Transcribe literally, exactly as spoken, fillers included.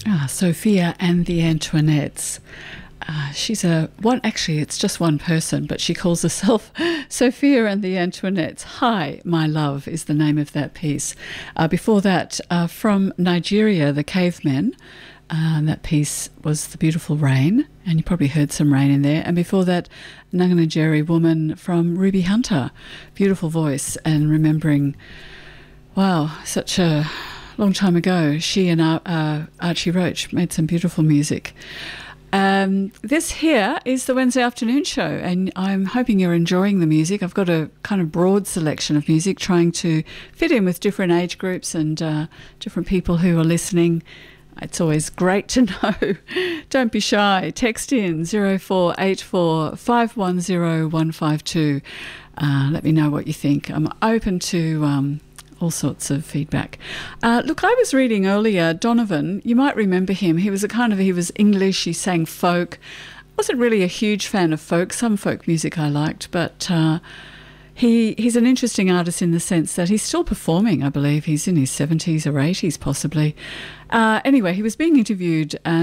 Ah, Sophia and the Antoinettes. Uh, she's a one. Actually, it's just one person, but she calls herself Sophia and the Antoinettes. Hi, my love is the name of that piece. Uh, before that, uh, from Nigeria, the Cavemen. Uh, that piece was The Beautiful Rain, and you probably heard some rain in there. And before that, Nganajeri Woman from Ruby Hunter. Beautiful voice, and remembering, wow, such a long time ago, she and uh, uh, Archie Roach made some beautiful music. Um, this here is the Wednesday afternoon show, and I'm hoping you're enjoying the music. I've got a kind of broad selection of music, trying to fit in with different age groups and uh, different people who are listening. It's always great to know. Don't be shy. Text in zero four eight four, five one zero, one five two. Uh, let me know what you think. I'm open to um, all sorts of feedback. Uh, look, I was reading earlier, Donovan, you might remember him. He was a kind of, he was English, he sang folk. I wasn't really a huge fan of folk. Some folk music I liked, but uh, he he's an interesting artist in the sense that he's still performing, I believe. He's in his seventies or eighties possibly. Uh, anyway, he was being interviewed and